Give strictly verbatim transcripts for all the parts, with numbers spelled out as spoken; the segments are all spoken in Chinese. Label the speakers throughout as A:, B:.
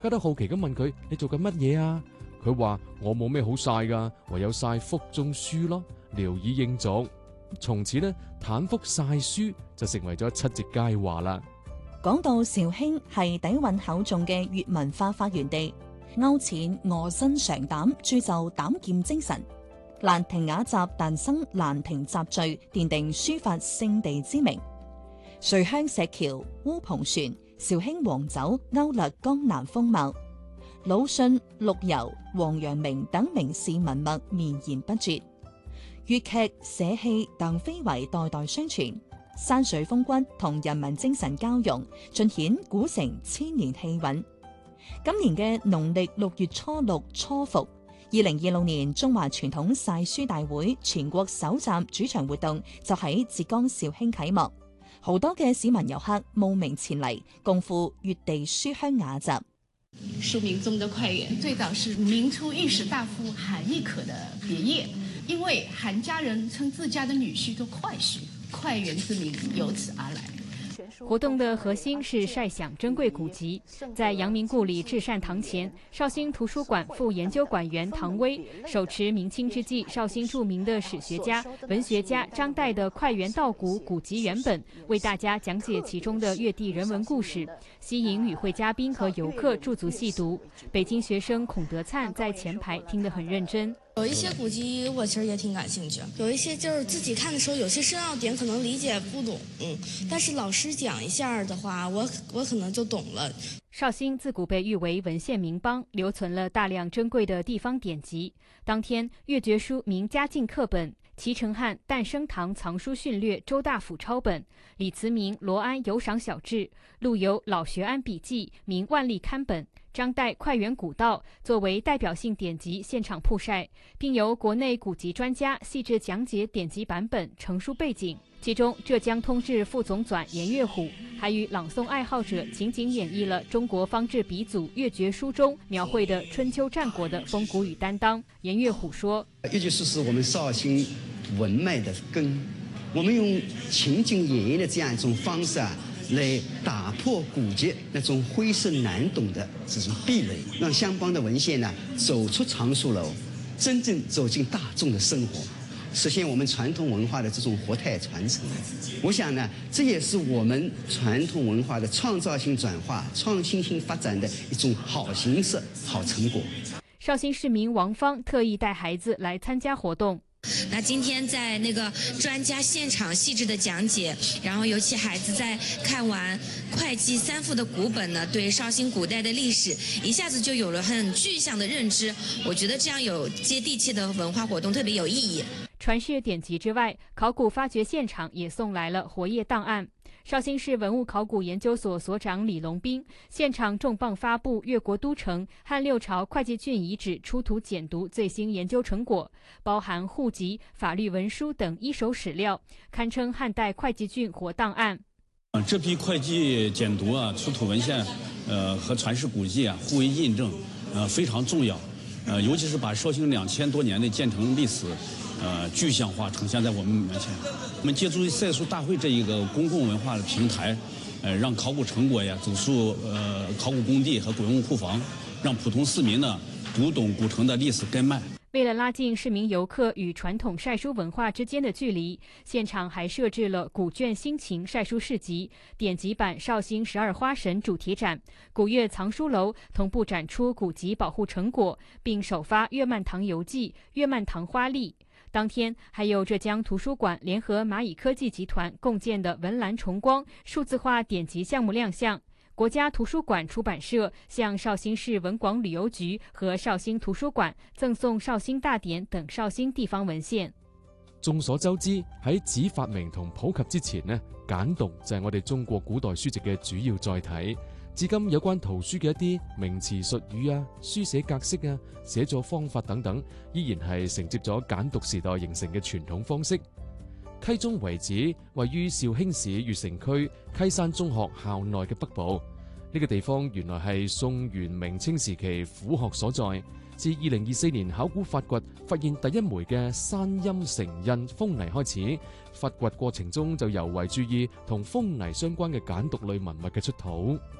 A: 嘉德好奇咁問佢：你做緊乜嘢啊？佢話：我冇咩好曬噶，唯有曬腹中書咯，聊以應俗。從此呢，坦腹曬書就成為咗七夕佳話啦。
B: 講到紹興係底蘊厚重嘅粵文化發源地，勾踐臥薪嘗膽，鑄就膽劍精神。蘭亭雅集誕生，蘭亭集序奠定書法聖地之名。垂香石橋、烏篷船、紹興黃酒勾勒江南風貌。魯迅、陸游、王陽明等名士文墨綿延不絕。粵劇、社戲、鄧飛為代代相傳，山水風骨同人民精神交融，盡顯古城千年氣韻。今年嘅農曆六月初六初伏，二零二六年中華傳統曬書大會全國首站主場活動就喺浙江紹興啟幕，好多嘅市民遊客慕名前嚟，共赴粵地書香雅集。
C: 書名中的快園最早是明初御史大夫韓亦可的別業，因為韓家人稱自家的女婿做快婿，快園之名由此而來。
D: 活動的核心是曬享珍貴古籍。在陽明故里至善堂前，紹興圖書館副研究館員唐薇手持明清之際紹興著名的史學家、文學家張岱的《快園道古》古籍原本，為大家講解其中的粵地人文故事，吸引與會嘉賓和遊客駐足細讀。北京學生孔德燦在前排聽得很認真。
E: 有一些古籍我其實也挺感興趣，有一些就是自己看的時候，有些深奧點可能理解不懂，嗯，但是老師講一下的話，我我可能就懂了。
D: 紹興自古被譽為文獻名邦，留存了大量珍貴的地方典籍。當天，粵決書名家進課本，齊承漢誕生堂藏書訓略周大府抄本，李慈銘羅安遊賞小志，陸游老學庵筆記名萬歷刊本，張岱快園古道作為代表性典籍現場曝曬，並由國內古籍專家細緻講解典籍版本、成書背景。其中，浙江通志副總纂嚴月虎還與朗誦愛好者情景演繹了中國方志鼻祖粵決書中描繪的春秋戰國的風骨與擔當。嚴月虎說：
F: 粵決書是我們紹興文脈的根，我們用情景演繹的這樣一種方式啊，來打破古籍那種晦澀難懂的這種壁壘，讓相關的文獻呢走出藏書樓，真正走進大眾的生活，實現我們傳統文化的這種活態傳承。我想呢，這也是我們傳統文化的創造性轉化、創新性發展的一種好形式、好成果。
D: 紹興市民王芳特意帶孩子來參加活動。
E: 那今天在那個專家現場細緻的講解，然後尤其孩子在看完會稽三賦的古本呢，對紹興古代的歷史一下子就有了很具象的認知。我覺得這樣有接地氣的文化活動特別有意義。
D: 傳世典籍之外，考古發掘現場也送來了活頁檔案。紹興市文物考古研究所所長李龍斌現場重磅發布越國都城漢六朝會稽郡遺址出土簡牍最新研究成果，包含戶籍、法律文書等一手史料，堪稱漢代會稽郡活檔案。
G: 這批會稽簡牍啊，出土文獻，呃和傳世古蹟啊互為印證，呃非常重要，呃尤其是把紹興兩千多年的建城歷史。呃，具象化呈現在我們面前。我們借助賽書大會這一個公共文化的平台，呃，讓考古成果呀走入呃考古工地和古文物庫房，讓普通市民呢讀懂古城的歷史根脈。
D: 為了拉近市民遊客與傳統曬書文化之間的距離，現場還設置了古卷新情曬書市集、典籍版紹興十二花神主題展、古粵藏書樓同步展出古籍保護成果，並首發粵漫堂遊記、粵漫堂花歷。當天還有浙江圖書館聯合螞蟻科技集團共建的文瀾重光數字化典籍項目亮相。國家圖書館出版社向紹興市文廣旅遊局和紹興圖書館贈送紹興大典等紹興地方文獻。
A: 眾所周知，喺紙發明同普及之前呢，簡牍就係我哋中國古代書籍嘅主要載體。至今有關圖書嘅一啲名詞術語啊、書寫格式啊、寫作方法等等，依然係承接咗簡牍時代形成嘅傳統方式。溪中遺址位於紹興市越城區溪山中學校內嘅北部，呢、這個地方原來係宋元明清時期府學所在。自二零二四年考古發掘發現第一枚嘅山陰成印封泥開始，發掘過程中就尤為注意同封泥相關嘅簡牍類文物嘅出土。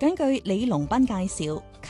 B: 根據李龍斌介紹，